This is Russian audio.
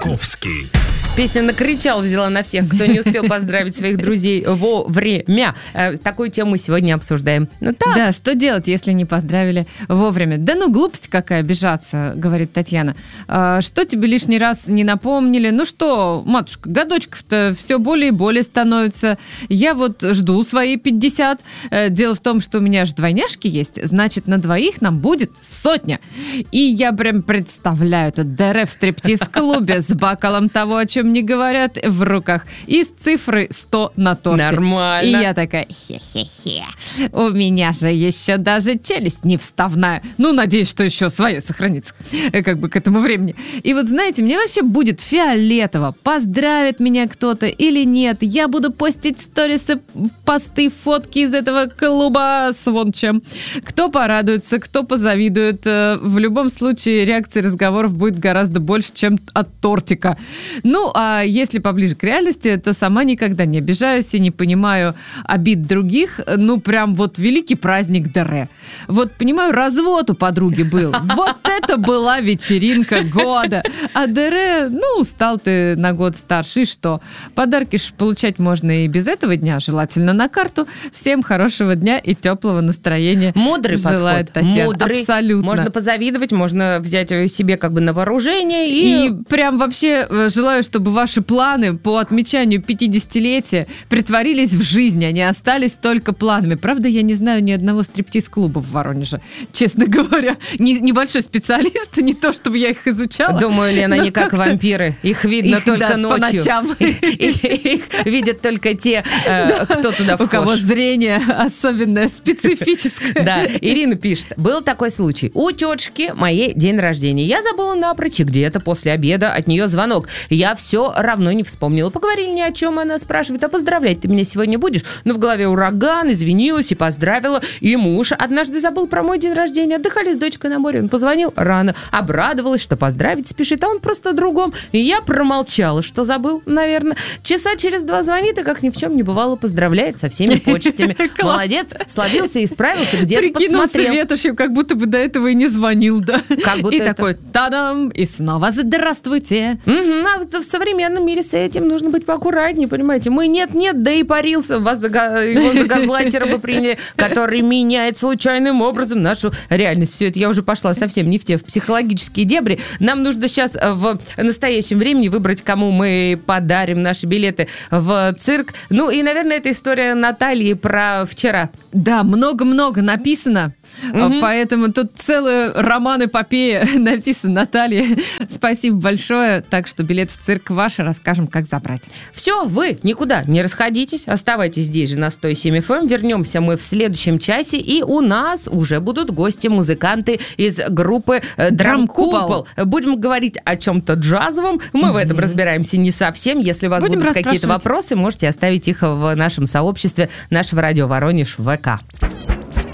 Маяковский. Песня «Накричал» взяла на всех, кто не успел поздравить своих друзей вовремя. Такую тему мы сегодня обсуждаем. Ну, так. Да, что делать, если не поздравили вовремя? Да ну, глупость какая, обижаться, говорит Татьяна. Что тебе лишний раз не напомнили? Ну что, матушка, годочков-то все более и более становится. Я вот жду свои 50. Дело в том, что у меня же двойняшки есть, значит, на двоих нам будет 100. И я прям представляю этот ДР в стриптиз-клубе с бокалом того, о чем не говорят, в руках. И с цифрой 100 на торте. Нормально. И я такая, хе-хе-хе. У меня же еще даже челюсть не вставная. Ну, надеюсь, что еще своя сохранится как бы к этому времени. И вот, знаете, мне вообще будет фиолетово, поздравит меня кто-то или нет. Я буду постить сторисы, посты, фотки из этого клуба с вон чем. Кто порадуется, кто позавидует. В любом случае, реакции разговоров будет гораздо больше, чем от тортика. Ну, а если поближе к реальности, то сама никогда не обижаюсь и не понимаю обид других. Ну, прям вот великий праздник ДР. Вот, понимаю, развод у подруги был. Вот это была вечеринка года. А ДР, ну, стал ты на год старше, и что? Подарки ж получать можно и без этого дня, желательно на карту. Всем хорошего дня и теплого настроения. Мудрый желает подход. Татьяна. Мудрый. Абсолютно. Можно позавидовать, можно взять себе как бы на вооружение. И прям вообще желаю, чтобы ваши планы по отмечанию 50-летия притворились в жизнь, они остались только планами. Правда, я не знаю ни одного стриптиз-клуба в Воронеже, честно говоря. Небольшой специалист, не то чтобы я их изучала. Думаю, Лена, они как вампиры. Их видно только ночью. По ночам. Их видят только те, кто туда вхож. У кого зрение особенное, специфическое. Да, Ирина пишет. Был такой случай. У тетушки моей день рождения. Я забыла напрочь, и где-то после обеда от нее звонок. Я все равно не вспомнила. Поговорили ни о чем. Она спрашивает, а поздравлять ты меня сегодня будешь? Ну, в голове ураган, извинилась и поздравила. И муж однажды забыл про мой день рождения. Отдыхали с дочкой на море. Он позвонил рано. Обрадовалась, что поздравить спешит. А он просто о другом. И я промолчала, что забыл, наверное. Часа через 2 звонит, и как ни в чем не бывало, поздравляет со всеми почестями. Молодец, словился и справился, где-то подсмотрел. Ветошью, как будто бы до этого и не звонил, да. Как будто и такой, та-дам, и снова здравствуйте. А в современном мире с этим нужно быть поаккуратнее, понимаете. Мы нет-нет, да и парился. Вас его за газлайтера бы приняли, который меняет случайным образом нашу реальность. Все это я уже пошла совсем не в те психологические дебри. Нам нужно сейчас в настоящем времени выбрать, кому мы подарим наши билеты в цирк. Ну и, наверное, это история Натальи про вчера. Да, много-много написано, поэтому тут целый роман-эпопея написан Наталье. Спасибо большое. Так что билет в цирк ваш, расскажем, как забрать. Все, вы никуда не расходитесь, оставайтесь здесь же на 107 FM. Вернемся мы в следующем часе, и у нас уже будут гости-музыканты из группы Драм-Купол. Будем говорить о чем-то джазовом. Мы в этом разбираемся не совсем. Если у вас будут какие-то вопросы, можете оставить их в нашем сообществе нашего радио Воронеж ВК.